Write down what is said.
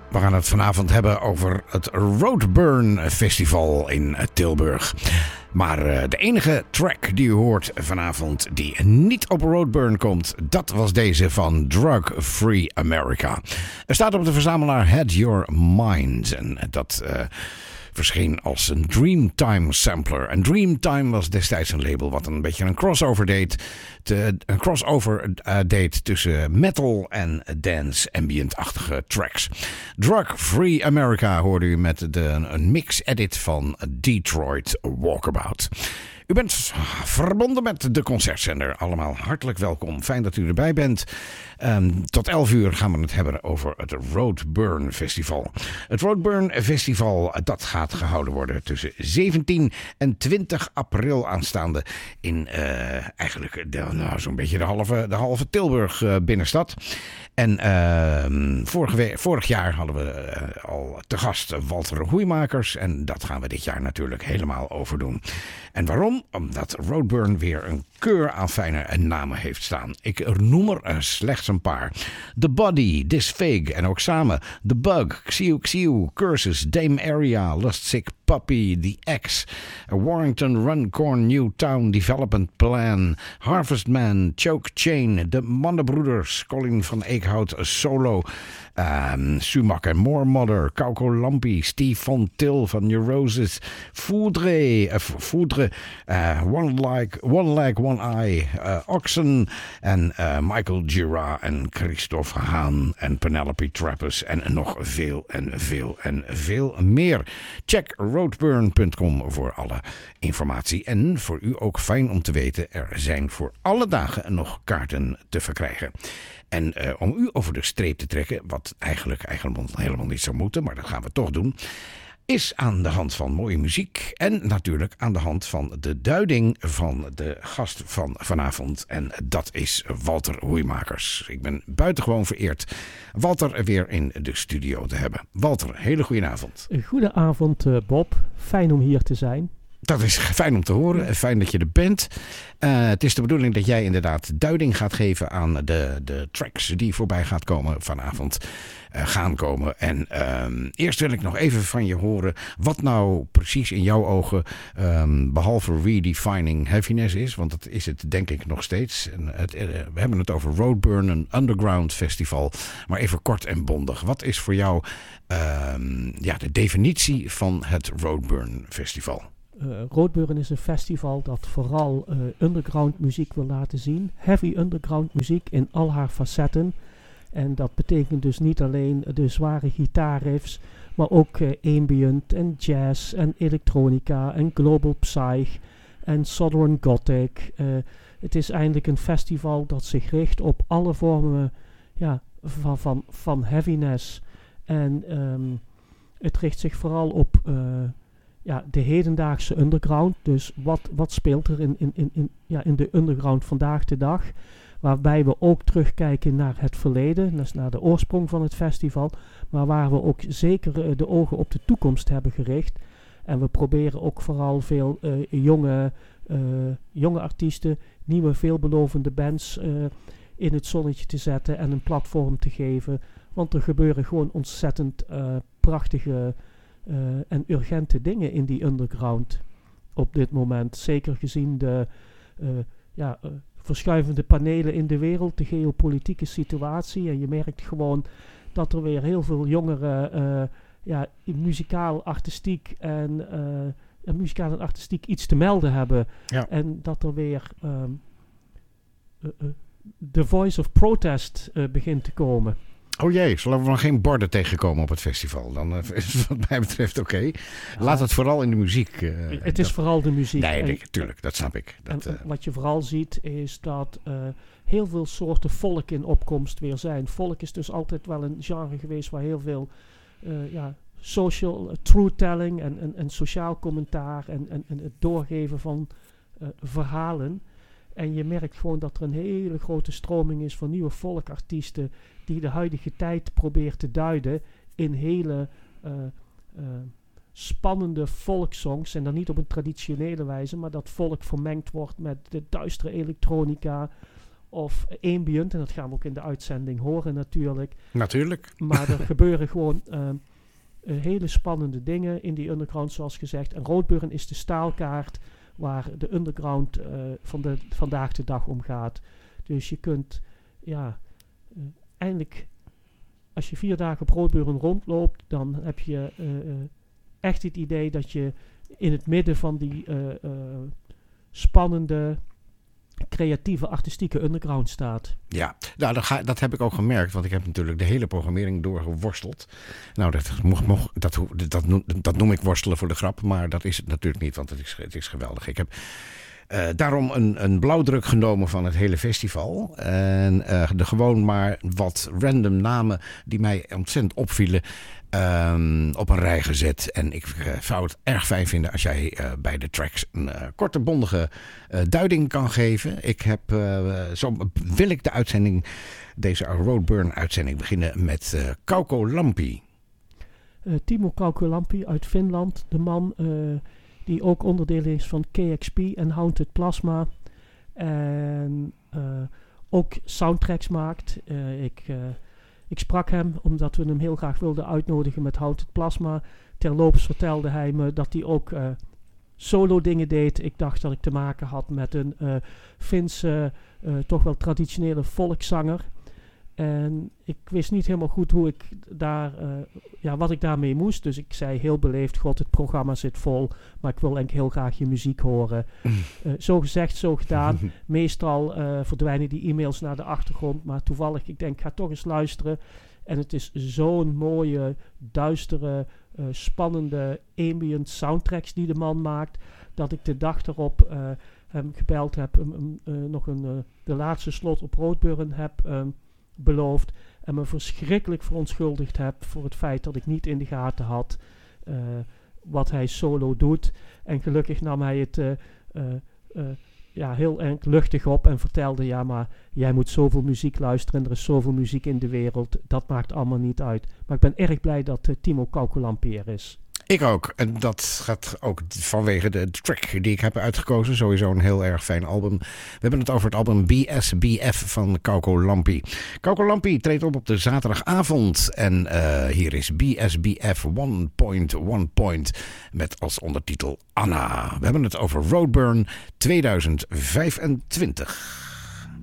We gaan het vanavond hebben over het Roadburn Festival in Tilburg. Maar de enige track die u hoort vanavond die niet op Roadburn komt, dat was deze van Drug Free America. Er staat op de verzamelaar Had Your Mind. En dat verscheen als een Dreamtime sampler. En Dreamtime was destijds een label wat een beetje een crossover deed tussen metal en dance ambient-achtige tracks. Drug Free America hoorde u met een mix-edit van Detroit Walkabout. U bent verbonden met de concertzender. Allemaal hartelijk welkom. Fijn dat u erbij bent. Tot 11 uur gaan we het hebben over het Roadburn Festival. Het Roadburn Festival dat gaat gehouden worden tussen 17 en 20 april aanstaande in eigenlijk zo'n beetje de halve Tilburg binnenstad. En vorig jaar hadden we al te gast Walter Hoeimakers. En dat gaan we dit jaar natuurlijk helemaal overdoen. En waarom? Omdat Roadburn weer een keur aan fijne namen heeft staan. Ik noem er slechts een paar. The Body, Disfig en ook samen The Bug, Xiu Xiu, Curses, Dame Area, Lustsick Puppy, The X, Warrington Runcorn Newtown Development Plan, Harvest Man, Choke Chain, De Mannenbroeders, Colin van Eekhout Solo, Sumac en More Mother, Kauko Lampi, Steve von Til van Neurosis, Foudre, One Leg, One Eye, Oxen en Michael Gira en Christophe Haan en Penelope Trappers en nog veel meer. Check roadburn.com voor alle informatie. En voor u ook fijn om te weten, er zijn voor alle dagen nog kaarten te verkrijgen. En om u over de streep te trekken, wat eigenlijk helemaal niet zou moeten, maar dat gaan we toch doen, is aan de hand van mooie muziek en natuurlijk aan de hand van de duiding van de gast van vanavond. En dat is Walter Hoeimakers. Ik ben buitengewoon vereerd Walter weer in de studio te hebben. Walter, hele goede avond. Goedenavond Bob, fijn om hier te zijn. Dat is fijn om te horen. Fijn dat je er bent. Het is de bedoeling dat jij inderdaad duiding gaat geven aan de tracks die voorbij vanavond gaan komen. En eerst wil ik nog even van je horen wat nou precies in jouw ogen, behalve redefining heaviness is. Want dat is het denk ik nog steeds. En we hebben het over Roadburn, een underground festival. Maar even kort en bondig. Wat is voor jou de definitie van het Roadburn Festival? Roadburn is een festival dat vooral underground muziek wil laten zien. Heavy underground muziek in al haar facetten. En dat betekent dus niet alleen de zware gitaarriffs, maar ook ambient en jazz en elektronica en global psych en southern gothic. Het is eigenlijk een festival dat zich richt op alle vormen van heaviness. En het richt zich vooral op de hedendaagse underground. Dus wat speelt er in de underground vandaag de dag? Waarbij we ook terugkijken naar het verleden, dus naar de oorsprong van het festival. Maar waar we ook zeker de ogen op de toekomst hebben gericht. En we proberen ook vooral veel jonge artiesten, nieuwe veelbelovende bands in het zonnetje te zetten en een platform te geven. Want er gebeuren gewoon ontzettend prachtige en urgente dingen in die underground op dit moment. Zeker gezien de verschuivende panelen in de wereld, de geopolitieke situatie. En je merkt gewoon dat er weer heel veel jongeren muzikaal en artistiek iets te melden hebben. Ja. En dat er weer de voice of protest begint te komen. Oh jee, zullen we nog geen borden tegenkomen op het festival? Dan is het wat mij betreft oké. Laat het vooral in de muziek. Het is vooral de muziek. Nee, tuurlijk, dat snap ik. Wat je vooral ziet is dat heel veel soorten volk in opkomst weer zijn. Volk is dus altijd wel een genre geweest waar heel veel social truth-telling en sociaal commentaar en het doorgeven van verhalen. En je merkt gewoon dat er een hele grote stroming is van nieuwe volkartiesten die de huidige tijd probeert te duiden in hele spannende folksongs. En dan niet op een traditionele wijze, maar dat volk vermengd wordt met de duistere elektronica of ambient. En dat gaan we ook in de uitzending horen natuurlijk. Natuurlijk. Maar er gebeuren gewoon hele spannende dingen in die underground, zoals gezegd. En Roadburn is de staalkaart waar de underground vandaag de dag om gaat. Dus je kunt eindelijk, als je 4 dagen op Roadburn rondloopt, dan heb je echt het idee dat je in het midden van die spannende, creatieve, artistieke underground staat. Ja, nou, dat heb ik ook gemerkt, want ik heb natuurlijk de hele programmering doorgeworsteld. Nou, dat noem ik worstelen voor de grap, maar dat is het natuurlijk niet, want het is geweldig. Ik heb daarom een blauwdruk genomen van het hele festival. En gewoon maar wat random namen die mij ontzettend opvielen op een rij gezet. En ik zou het erg fijn vinden als jij bij de tracks een korte, bondige duiding kan geven. Zo wil ik deze Roadburn-uitzending beginnen met Kaukolampi. Timo Kaukolampi uit Finland. De man die ook onderdeel is van KXP en Haunted Plasma. En ook soundtracks maakt. Ik sprak hem omdat we hem heel graag wilden uitnodigen met Haunted Plasma. Terloops vertelde hij me dat hij ook solo dingen deed. Ik dacht dat ik te maken had met een Finse, toch wel traditionele volkszanger. En ik wist niet helemaal goed hoe ik wat ik daarmee moest. Dus ik zei heel beleefd, God, het programma zit vol, maar ik wil eigenlijk heel graag je muziek horen. Zo gezegd, zo gedaan. Meestal verdwijnen die e-mails naar de achtergrond, maar toevallig, ik denk, ik ga toch eens luisteren. En het is zo'n mooie, duistere, spannende ambient soundtracks die de man maakt, dat ik de dag erop hem gebeld heb, de laatste slot op Roadburn heb beloofd en me verschrikkelijk verontschuldigd heb voor het feit dat ik niet in de gaten had wat hij solo doet. En gelukkig nam hij het heel erg luchtig op en vertelde, maar jij moet zoveel muziek luisteren en er is zoveel muziek in de wereld, dat maakt allemaal niet uit. Maar ik ben erg blij dat Timo Kaukolampi er is. Ik ook. En dat gaat ook vanwege de track die ik heb uitgekozen. Sowieso een heel erg fijn album. We hebben het over het album BSBF van Kaukolampi. Kaukolampi treedt op de zaterdagavond. En hier is BSBF 1.1 met als ondertitel Anna. We hebben het over Roadburn 2025.